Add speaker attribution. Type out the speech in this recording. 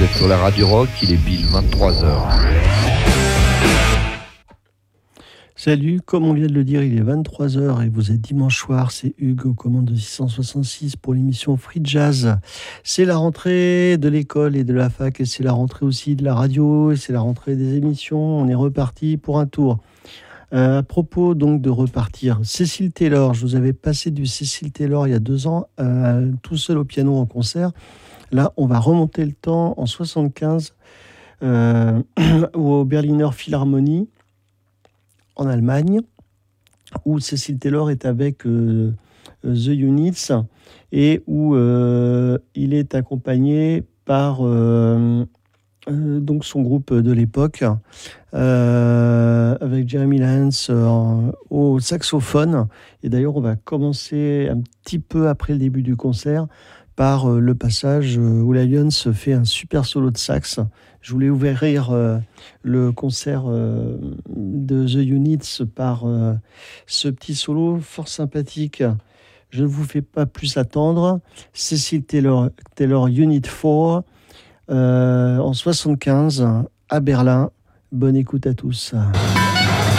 Speaker 1: Vous êtes sur la Radio Rock, il est pile 23h.
Speaker 2: Salut, comme on vient de le dire, il est 23h et vous êtes dimanche soir, c'est Hugues aux commandes de 666 pour l'émission Free Jazz. C'est la rentrée de l'école et de la fac et c'est la rentrée aussi de la radio et c'est la rentrée des émissions. On est reparti pour un tour. À propos donc de repartir, Cécile Taylor, je vous avais passé du Cécile Taylor il y a 2 ans, tout seul au piano en concert. Là, on va remonter le temps en 75 au Berliner Philharmonie en Allemagne, où Cécile Taylor est avec The Units et où il est accompagné par donc son groupe de l'époque, avec Jeremy Lance au saxophone. Et d'ailleurs, on va commencer un petit peu après le début du concert par le passage où la Lyons fait un super solo de sax. Je voulais ouvrir le concert de The Units par ce petit solo fort sympathique. Je ne vous fais pas plus attendre. Cécile Taylor Unit 4 en 75 à Berlin. Bonne écoute à tous.